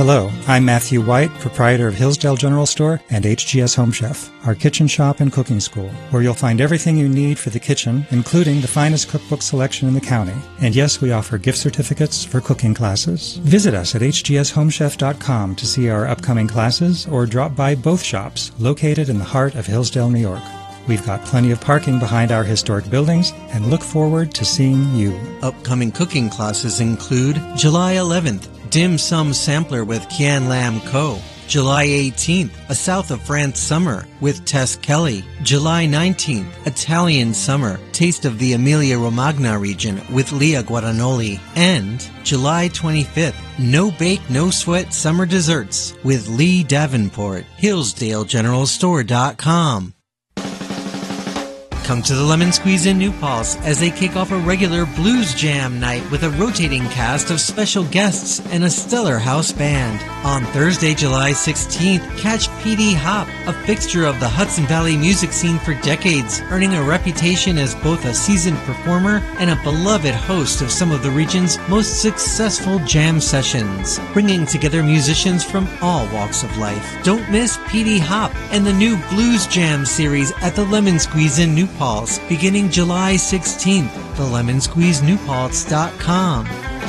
Hello, I'm Matthew White, proprietor of Hillsdale General Store and HGS Home Chef, our kitchen shop and cooking school, where you'll find everything you need for the kitchen, including the finest cookbook selection in the county. And yes, we offer gift certificates for cooking classes. Visit us at hgshomechef.com to see our upcoming classes or drop by both shops located in the heart of Hillsdale, New York. We've got plenty of parking behind our historic buildings and look forward to seeing you. Upcoming cooking classes include July 11th, Dim Sum Sampler with Kian Lam Co. July 18th, A South of France Summer with Tess Kelly. July 19th, Italian Summer, Taste of the Emilia-Romagna region with Leah Guadagnoli. And July 25th, No Bake, No Sweat Summer Desserts with Lee Davenport. HillsdaleGeneralStore.com. Come to the Lemon Squeeze in New Paltz as they kick off a regular blues jam night with a rotating cast of special guests and a stellar house band. On Thursday, July 16th, catch P.D. Hop, a fixture of the Hudson Valley music scene for decades, earning a reputation as both a seasoned performer and a beloved host of some of the region's most successful jam sessions, bringing together musicians from all walks of life. Don't miss P.D. Hop and the new Blues Jam series at the Lemon Squeeze in New Paltz, beginning July 16th. TheLemonSqueezeNewPaltz.com.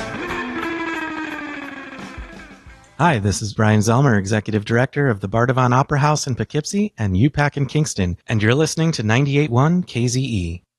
Hi, this is Brian Zelmer, Executive Director of the Bardavon Opera House in Poughkeepsie and UPAC in Kingston, and you're listening to 98.1 KZE.